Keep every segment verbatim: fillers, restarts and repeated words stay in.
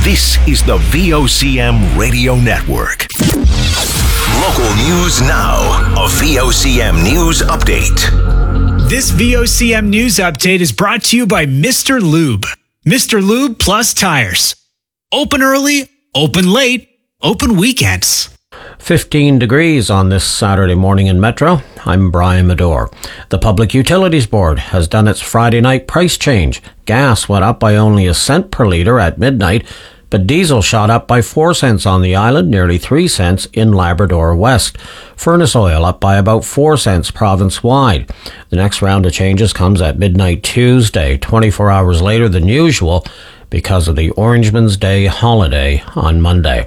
This is the V O C M Radio Network. Local news now. A V O C M News Update. This V O C M News Update is brought to you by Mister Lube. Mister Lube Plus Tires. Open early, open late, open weekends. fifteen degrees on this Saturday morning in Metro. I'm Brian Medore. The Public Utilities Board has done its Friday night price change. Gas went up by only a cent per litre at midnight, but diesel shot up by four cents on the island, nearly three cents in Labrador West. Furnace oil up by about four cents province-wide. The next round of changes comes at midnight Tuesday, twenty-four hours later than usual, because of the Orangeman's Day holiday on Monday.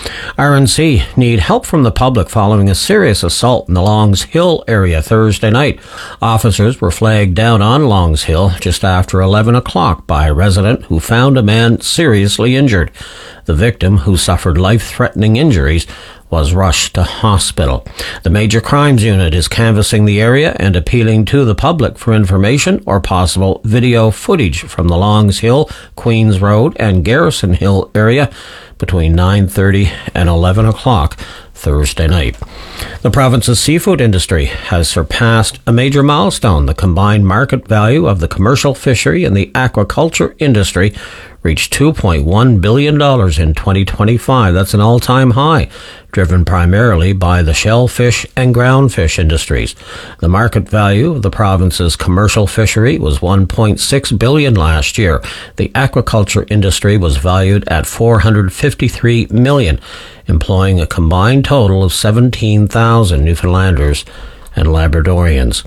R N C need help from the public following a serious assault in the Longs Hill area Thursday night. Officers were flagged down on Longs Hill just after eleven o'clock by a resident who found a man seriously injured. The victim, who suffered life-threatening injuries, was rushed to hospital. The Major Crimes Unit is canvassing the area and appealing to the public for information or possible video footage from the Longs Hill, Queens Road and Garrison Hill area between nine thirty and eleven o'clock Thursday night. The province's seafood industry has surpassed a major milestone. The combined market value of the commercial fishery and the aquaculture industry reached two point one billion dollars in twenty twenty-five. That's an all-time high, driven primarily by the shellfish and groundfish industries. The market value of the province's commercial fishery was one point six billion dollars last year. The aquaculture industry was valued at four hundred fifty-three million dollars, employing a combined total of seventeen thousand Newfoundlanders and Labradorians.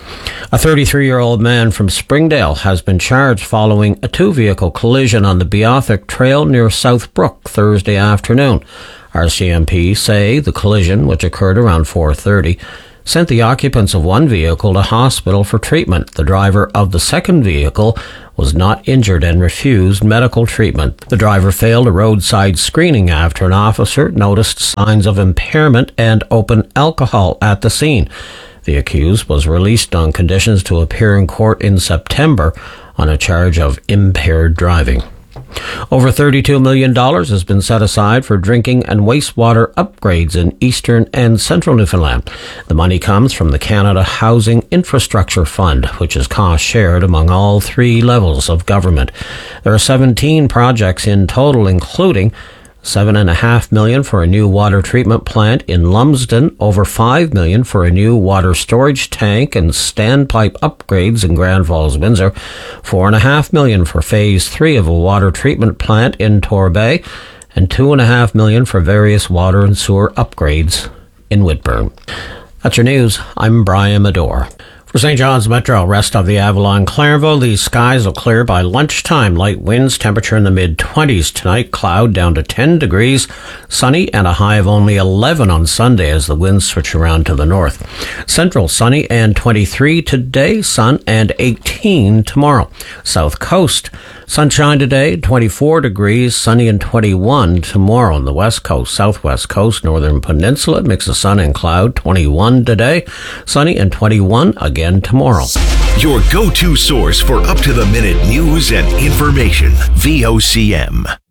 A thirty-three-year-old man from Springdale has been charged following a two-vehicle collision on the Beothic Trail near South Brook Thursday afternoon. R C M P say the collision, which occurred around four thirty, sent the occupants of one vehicle to hospital for treatment. The driver of the second vehicle was not injured and refused medical treatment. The driver failed a roadside screening after an officer noticed signs of impairment and open alcohol at the scene. The accused was released on conditions to appear in court in September on a charge of impaired driving. Over thirty-two million dollars has been set aside for drinking and wastewater upgrades in eastern and central Newfoundland. The money comes from the Canada Housing Infrastructure Fund, which is cost-shared among all three levels of government. There are seventeen projects in total, including Seven and a half million for a new water treatment plant in Lumsden, over five million for a new water storage tank and standpipe upgrades in Grand Falls, Windsor, four and a half million for phase three of a water treatment plant in Torbay, and two and a half million for various water and sewer upgrades in Whitburn. That's your news. I'm Brian Medore. For Saint John's Metro, rest of the Avalon Clarenville, these skies will clear by lunchtime. Light winds, temperature in the mid-twenties tonight, cloud down to ten degrees, sunny and a high of only eleven on Sunday as the winds switch around to the north. Central, sunny and twenty-three today, sun and eighteen tomorrow. South Coast, sunshine today, twenty-four degrees, sunny and twenty-one tomorrow. On the West Coast, Southwest Coast, Northern Peninsula, mix of sun and cloud, twenty-one today, sunny and twenty-one again tomorrow. Your go-to source for up-to-the-minute news and information. V O C M.